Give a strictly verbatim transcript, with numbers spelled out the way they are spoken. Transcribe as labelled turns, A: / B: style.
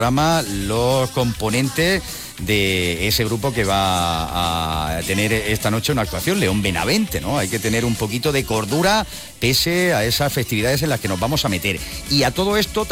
A: los componentes de ese grupo que va a tener esta noche una actuación, León Benavente, ¿no? Hay que tener un poquito de cordura pese a esas festividades en las que nos vamos a meter. Y a todo esto